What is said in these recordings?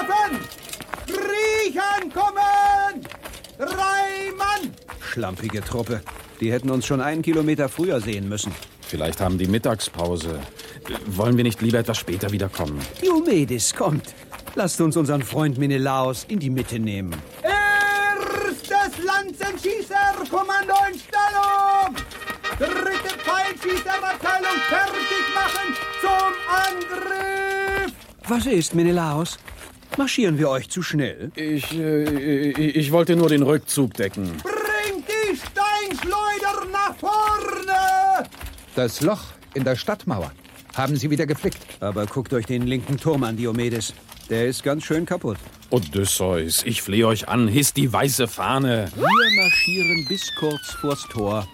Waffen! Griechen kommen! 3 Mann! Schlampige Truppe. Die hätten uns schon 1 Kilometer früher sehen müssen. Vielleicht haben die Mittagspause. Wollen wir nicht lieber etwas später wiederkommen? Diomedes, kommt. Lasst uns unseren Freund Menelaos in die Mitte nehmen. Erstes Lanzenschießerkommando in Stellung! 3. Pfeilschießerabteilung fertig machen zum Angriff! Was ist, Menelaos? Marschieren wir euch zu schnell? Ich wollte nur den Rückzug decken. Bringt die Steinschleuder nach vorne! Das Loch in der Stadtmauer haben sie wieder geflickt. Aber guckt euch den linken Turm an, Diomedes. Der ist ganz schön kaputt. Odysseus, ich flehe euch an, hisst die weiße Fahne. Wir marschieren bis kurz vors Tor.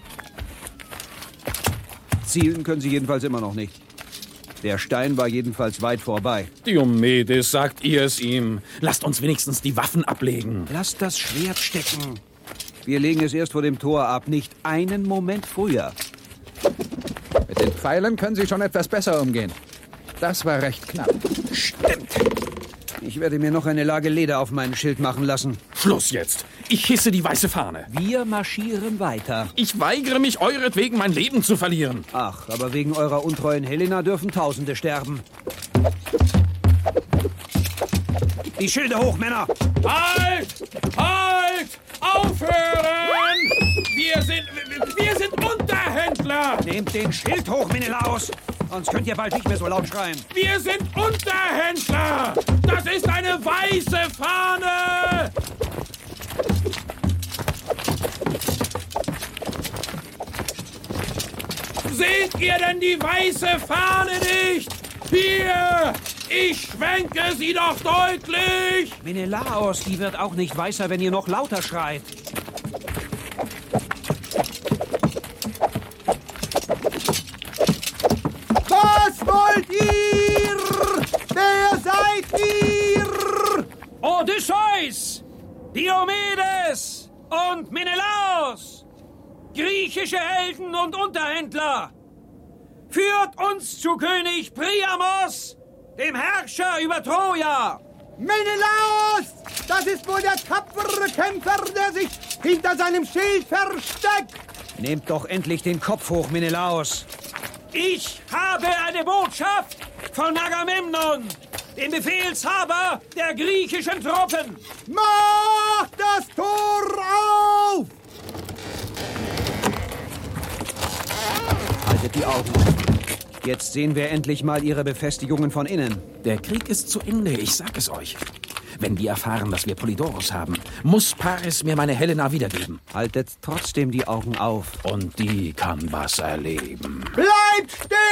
Zielen können sie jedenfalls immer noch nicht. Der Stein war jedenfalls weit vorbei. Diomedes, sagt ihr es ihm. Lasst uns wenigstens die Waffen ablegen. Lasst das Schwert stecken. Wir legen es erst vor dem Tor ab, nicht einen Moment früher. Mit den Pfeilen können sie schon etwas besser umgehen. Das war recht knapp. Stimmt. Ich werde mir noch eine Lage Leder auf meinen Schild machen lassen. Schluss jetzt. Ich hisse die weiße Fahne. Wir marschieren weiter. Ich weigere mich, euretwegen mein Leben zu verlieren. Ach, aber wegen eurer untreuen Helena dürfen Tausende sterben. Die Schilde hoch, Männer! Halt! Halt! Aufhören! Wir sind Unterhändler! Nehmt den Schild hoch, Menelaos! Sonst könnt ihr bald nicht mehr so laut schreien. Wir sind Unterhändler! Das ist eine weiße Fahne! Seht ihr denn die weiße Fahne nicht? Hier! Ich schwenke sie doch deutlich! Menelaos, die wird auch nicht weißer, wenn ihr noch lauter schreit. Was wollt ihr? Wer seid ihr? Odysseus, Diomedes und Menelaos, griechische Helden und Unterhändler, führt uns zu König Priamos, dem Herrscher über Troja. Menelaos! Das ist wohl der tapfere Kämpfer, der sich hinter seinem Schild versteckt. Nehmt doch endlich den Kopf hoch, Menelaos. Ich habe eine Botschaft von Agamemnon, dem Befehlshaber der griechischen Truppen. Macht das Tor auf! Haltet die Augen. Jetzt sehen wir endlich mal ihre Befestigungen von innen. Der Krieg ist zu Ende, ich sag es euch. Wenn die erfahren, dass wir Polydorus haben, muss Paris mir meine Helena wiedergeben. Haltet trotzdem die Augen auf. Und die kann was erleben. Bleibt stehen!